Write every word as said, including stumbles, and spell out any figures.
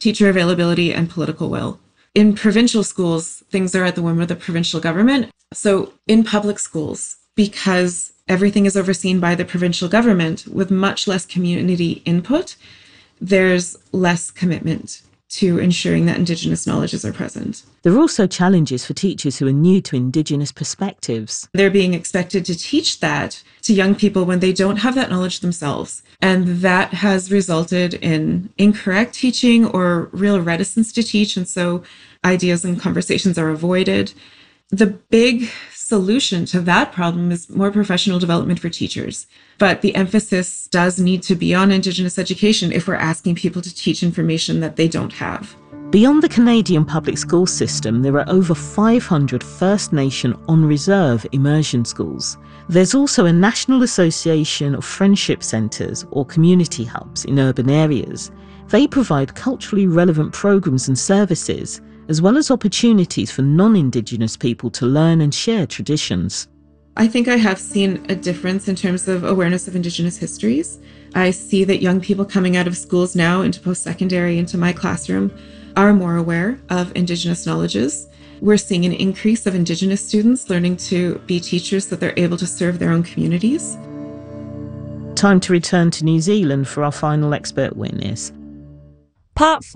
teacher availability, and political will. In provincial schools, things are at the whim of the provincial government. So in public schools, because everything is overseen by the provincial government with much less community input, there's less commitment to ensuring that Indigenous knowledges are present. There are also challenges for teachers who are new to Indigenous perspectives. They're being expected to teach that to young people when they don't have that knowledge themselves. And that has resulted in incorrect teaching or real reticence to teach. And so ideas and conversations are avoided. The big solution to that problem is more professional development for teachers. But the emphasis does need to be on Indigenous education if we're asking people to teach information that they don't have. Beyond the Canadian public school system, there are over five hundred First Nation on-reserve immersion schools. There's also a National Association of Friendship Centres or community hubs in urban areas. They provide culturally relevant programs and services, as well as opportunities for non-Indigenous people to learn and share traditions. I think I have seen a difference in terms of awareness of Indigenous histories. I see that young people coming out of schools now into post-secondary, into my classroom, are more aware of Indigenous knowledges. We're seeing an increase of Indigenous students learning to be teachers so that they're able to serve their own communities. Time to return to New Zealand for our final expert witness. Part